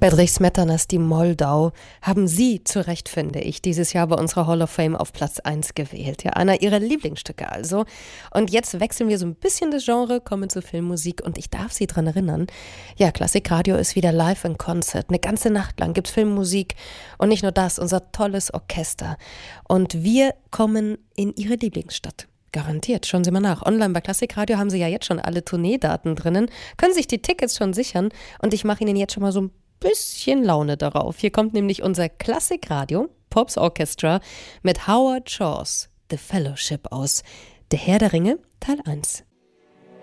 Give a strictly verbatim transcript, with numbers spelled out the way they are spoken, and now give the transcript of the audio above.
Bedřich Smetanas, die Moldau, haben Sie, zu Recht finde ich, dieses Jahr bei unserer Hall of Fame auf Platz eins gewählt. Ja, einer Ihrer Lieblingsstücke also. Und jetzt wechseln wir so ein bisschen das Genre, kommen zur Filmmusik und ich darf Sie daran erinnern, ja, Klassikradio ist wieder live in Concert. Eine ganze Nacht lang gibt's Filmmusik und nicht nur das, unser tolles Orchester. Und wir kommen in Ihre Lieblingsstadt. Garantiert, schauen Sie mal nach. Online bei Klassikradio haben Sie ja jetzt schon alle Tourneedaten drinnen, können sich die Tickets schon sichern und ich mache Ihnen jetzt schon mal so ein bisschen Laune darauf. Hier kommt nämlich unser Klassikradio Pops Orchestra mit Howard Shaw's The Fellowship aus. Der Herr der Ringe, Teil eins.